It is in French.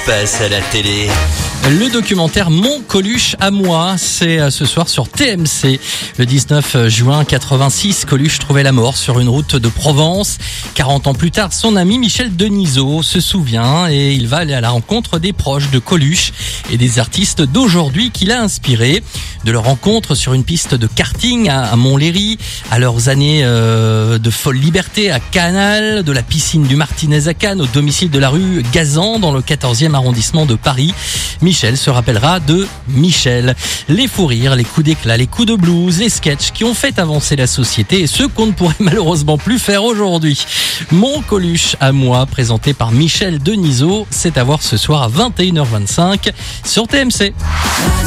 passe à la télé? Le documentaire Mon Coluche à moi, c'est ce soir sur TMC. Le 19 juin 86, Coluche trouvait la mort sur une route de Provence. 40 ans plus tard, son ami Michel Denisot se souvient et il va aller à la rencontre des proches de Coluche et des artistes d'aujourd'hui qu'il a inspirés. De leur rencontre sur une piste de karting à Montlhéry, à leurs années de folle liberté à Canal, de la piscine du Martinez à Cannes, au domicile de la rue Gazan dans le 14e arrondissement de Paris. Michel se rappellera de Michel. Les fous rires, les coups d'éclat, les coups de blues, les sketchs qui ont fait avancer la société et ceux qu'on ne pourrait malheureusement plus faire aujourd'hui. Mon Coluche à moi, présenté par Michel Denisot, c'est à voir ce soir à 21h25 sur TMC.